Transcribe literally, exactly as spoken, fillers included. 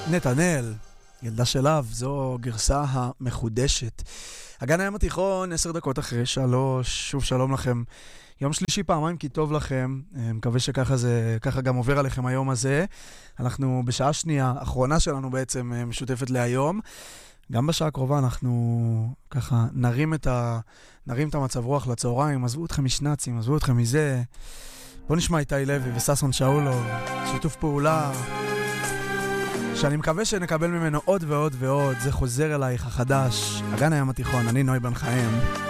נתנאל, ילדה של אב, זו גרסה המחודשת. הגן הים התיכון, עשר דקות אחרי שלוש, שוב שלום לכם. יום שלישי פעמיים כי טוב לכם, מקווה שככה זה, ככה גם עובר עליכם היום הזה. אנחנו בשעה שנייה, אחרונה שלנו בעצם משותפת להיום. גם בשעה הקרובה אנחנו ככה נרים את, ה... נרים את המצב רוח לצהריים, עזבו אתכם משנצים, עזבו אתכם מזה. בואו נשמע איתי לוי וססון שאולו, שיתוף פעולה, שאני מקווה שנקבל ממנו עוד ועוד ועוד. זה חוזר אלייך החדש, הגן הים התיכון, אני נוי בן חיים.